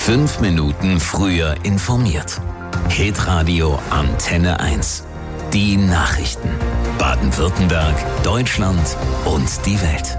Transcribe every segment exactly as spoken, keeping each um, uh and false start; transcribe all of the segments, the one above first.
Fünf Minuten früher informiert. Hitradio Antenne eins. Die Nachrichten. Baden-Württemberg, Deutschland und die Welt.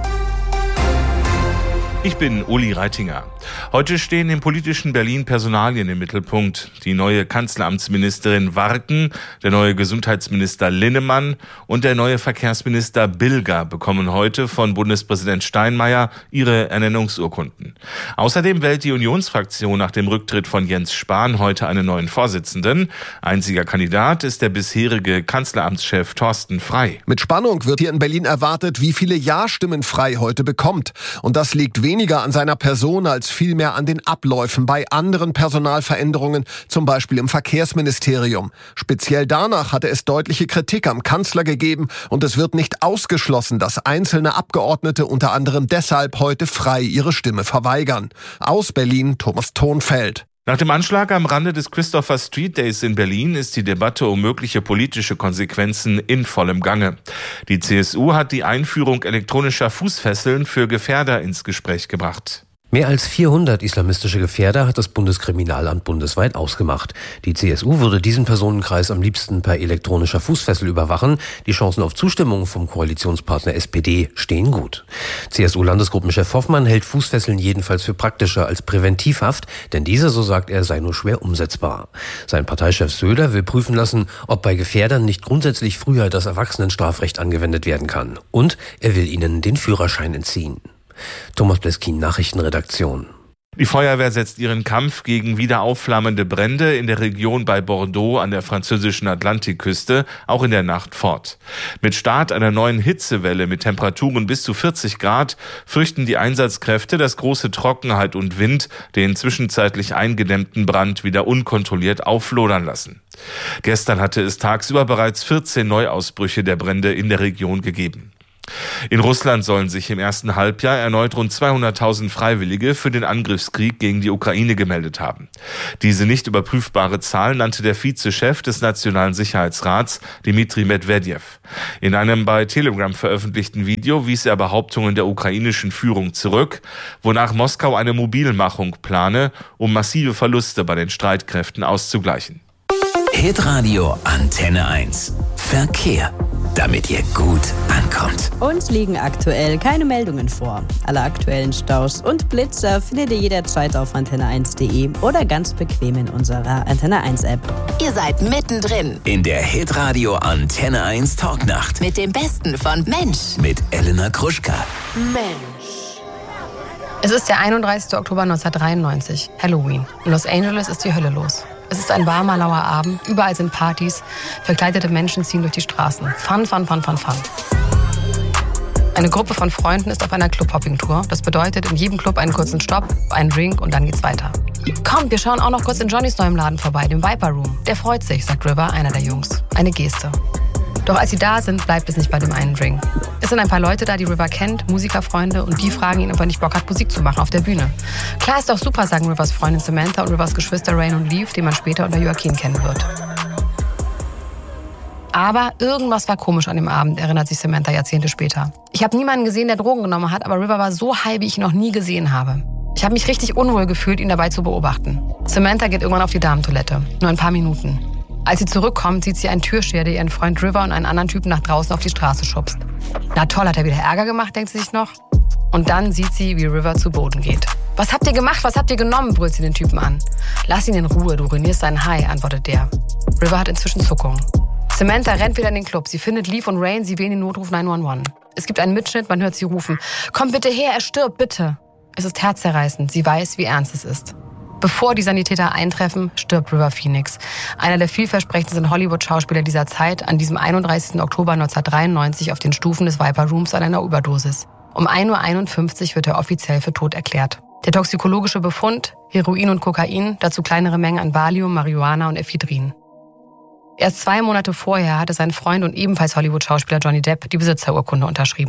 Ich bin Uli Reitinger. Heute stehen im politischen Berlin Personalien im Mittelpunkt. Die neue Kanzleramtsministerin Warken, der neue Gesundheitsminister Linnemann und der neue Verkehrsminister Bilger bekommen heute von Bundespräsident Steinmeier ihre Ernennungsurkunden. Außerdem wählt die Unionsfraktion nach dem Rücktritt von Jens Spahn heute einen neuen Vorsitzenden. Einziger Kandidat ist der bisherige Kanzleramtschef Thorsten Frey. Mit Spannung wird hier in Berlin erwartet, wie viele Ja-Stimmen Frey heute bekommt. Und das liegt weniger an seiner Person als vielmehr an den Abläufen bei anderen Personalveränderungen, zum Beispiel im Verkehrsministerium. Speziell danach hatte es deutliche Kritik am Kanzler gegeben und es wird nicht ausgeschlossen, dass einzelne Abgeordnete unter anderem deshalb heute frei ihre Stimme verweigern. Aus Berlin, Thomas Thonfeld. Nach dem Anschlag am Rande des Christopher Street Days in Berlin ist die Debatte um mögliche politische Konsequenzen in vollem Gange. Die C S U hat die Einführung elektronischer Fußfesseln für Gefährder ins Gespräch gebracht. Mehr als vierhundert islamistische Gefährder hat das Bundeskriminalamt bundesweit ausgemacht. Die C S U würde diesen Personenkreis am liebsten per elektronischer Fußfessel überwachen. Die Chancen auf Zustimmung vom Koalitionspartner S P D stehen gut. C S U-Landesgruppenchef Hoffmann hält Fußfesseln jedenfalls für praktischer als Präventivhaft, denn diese, so sagt er, sei nur schwer umsetzbar. Sein Parteichef Söder will prüfen lassen, ob bei Gefährdern nicht grundsätzlich früher das Erwachsenenstrafrecht angewendet werden kann. Und er will ihnen den Führerschein entziehen. Thomas Bleskin, Nachrichtenredaktion. Die Feuerwehr setzt ihren Kampf gegen wieder aufflammende Brände in der Region bei Bordeaux an der französischen Atlantikküste auch in der Nacht fort. Mit Start einer neuen Hitzewelle mit Temperaturen bis zu vierzig Grad fürchten die Einsatzkräfte, dass große Trockenheit und Wind den zwischenzeitlich eingedämmten Brand wieder unkontrolliert auflodern lassen. Gestern hatte es tagsüber bereits vierzehn Neuausbrüche der Brände in der Region gegeben. In Russland sollen sich im ersten Halbjahr erneut rund zweihunderttausend Freiwillige für den Angriffskrieg gegen die Ukraine gemeldet haben. Diese nicht überprüfbare Zahl nannte der Vizechef des Nationalen Sicherheitsrats, Dmitri Medvedev. In einem bei Telegram veröffentlichten Video wies er Behauptungen der ukrainischen Führung zurück, wonach Moskau eine Mobilmachung plane, um massive Verluste bei den Streitkräften auszugleichen. Hitradio Antenne eins. Verkehr. Damit ihr gut ankommt. Uns liegen aktuell keine Meldungen vor. Alle aktuellen Staus und Blitzer findet ihr jederzeit auf antenne eins punkt de oder ganz bequem in unserer Antenne eins App. Ihr seid mittendrin In der Hitradio Antenne eins Talknacht. mit dem Besten von Mensch. Mit Elena Gruschka. Mensch. Es ist der einunddreißigste Oktober neunzehnhundertdreiundneunzig, Halloween. In Los Angeles ist die Hölle los. Es ist ein warmer, lauer Abend, überall sind Partys, verkleidete Menschen ziehen durch die Straßen. Fun, fun, fun, fun, fun. Eine Gruppe von Freunden ist auf einer Club-Hopping-Tour. Das bedeutet, in jedem Club einen kurzen Stopp, einen Drink und dann geht's weiter. Kommt, wir schauen auch noch kurz in Johnnys neuem Laden vorbei, dem Viper Room. Der freut sich, sagt River, einer der Jungs. Eine Geste. Doch als sie da sind, bleibt es nicht bei dem einen Drink. Es sind ein paar Leute da, die River kennt, Musikerfreunde, und die fragen ihn, ob er nicht Bock hat, Musik zu machen auf der Bühne. Klar, ist doch super, sagen Rivers Freundin Samantha und Rivers Geschwister Rain und Leaf, die man später unter Joaquin kennen wird. Aber irgendwas war komisch an dem Abend, erinnert sich Samantha Jahrzehnte später. Ich habe niemanden gesehen, der Drogen genommen hat, aber River war so high, wie ich ihn noch nie gesehen habe. Ich habe mich richtig unwohl gefühlt, ihn dabei zu beobachten. Samantha geht irgendwann auf die Damentoilette. Nur ein paar Minuten. Als sie zurückkommt, sieht sie einen Türsteher, der ihren Freund River und einen anderen Typen nach draußen auf die Straße schubst. Na toll, hat er wieder Ärger gemacht, denkt sie sich noch. Und dann sieht sie, wie River zu Boden geht. Was habt ihr gemacht? Was habt ihr genommen? Brüllt sie den Typen an. Lass ihn in Ruhe, du ruinierst seinen High, antwortet der. River hat inzwischen Zuckungen. Samantha rennt wieder in den Club. Sie findet Leaf und Rain, sie wählen den Notruf neun eins eins. Es gibt einen Mitschnitt, man hört sie rufen. Komm bitte her, er stirbt, bitte. Es ist herzzerreißend, sie weiß, wie ernst es ist. Bevor die Sanitäter eintreffen, stirbt River Phoenix. Einer der vielversprechendsten Hollywood-Schauspieler dieser Zeit, an diesem einunddreißigsten Oktober neunzehnhundertdreiundneunzig auf den Stufen des Viper Rooms an einer Überdosis. Um ein Uhr einundfünfzig wird er offiziell für tot erklärt. Der toxikologische Befund: Heroin und Kokain, dazu kleinere Mengen an Valium, Marihuana und Ephedrin. Erst zwei Monate vorher hatte sein Freund und ebenfalls Hollywood-Schauspieler Johnny Depp die Besitzerurkunde unterschrieben.